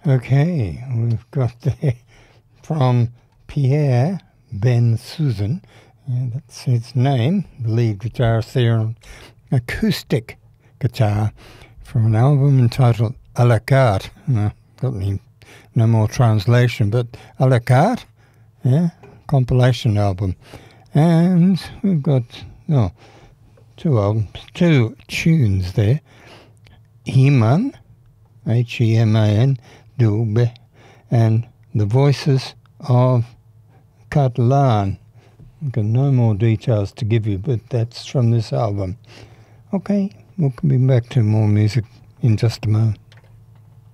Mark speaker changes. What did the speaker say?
Speaker 1: Okay, we've got there from Pierre Bensusan. Yeah, that's his name, the lead guitarist there on acoustic guitar from an album entitled A La Carte. Got no more translation, but A La Carte, yeah, compilation album. And we've got two tunes there. Heman, Heman, Dube, and The Voices of Catalan. I've got no more details to give you, but that's from this album. Okay, we'll be back to more music in just a moment.